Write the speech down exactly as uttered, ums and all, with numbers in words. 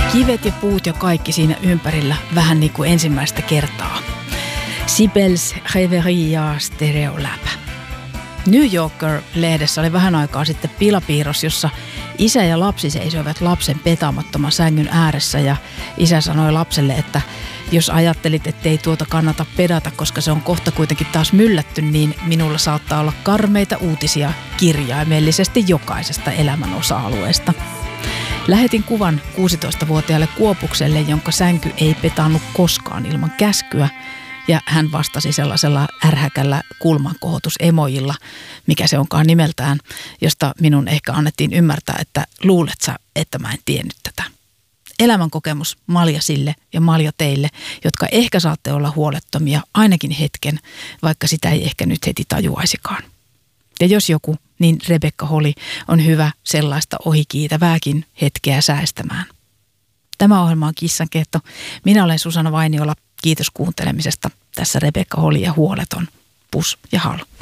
Kivet ja puut ja kaikki siinä ympärillä vähän niin kuin ensimmäistä kertaa. Sibels Reverie ja Stereolab. New Yorker-lehdessä oli vähän aikaa sitten pilapiirros, jossa isä ja lapsi seisoivat lapsen petaamattoman sängyn ääressä ja isä sanoi lapselle, että jos ajattelit, ettei tuota kannata pedata, koska se on kohta kuitenkin taas myllätty, niin minulla saattaa olla karmeita uutisia kirjaimellisesti jokaisesta elämän osa-alueesta. Lähetin kuvan kuusitoistavuotiaalle Kuopukselle, jonka sänky ei petannut koskaan ilman käskyä, ja hän vastasi sellaisella ärhäkällä kulmankohotusemojilla, mikä se onkaan nimeltään, josta minun ehkä annettiin ymmärtää, että luulet sä, että mä en tiennyt tätä. Elämänkokemus malja sille ja malja teille, jotka ehkä saatte olla huolettomia ainakin hetken, vaikka sitä ei ehkä nyt heti tajuaisikaan. Ja jos joku, niin Rebekka Holly on hyvä sellaista ohikiitävääkin hetkeä säästämään. Tämä ohjelma on Kissankehto. Minä olen Susanna Vainiola. Kiitos kuuntelemisesta. Tässä Rebekka Holly ja Huoleton. Pus ja hal.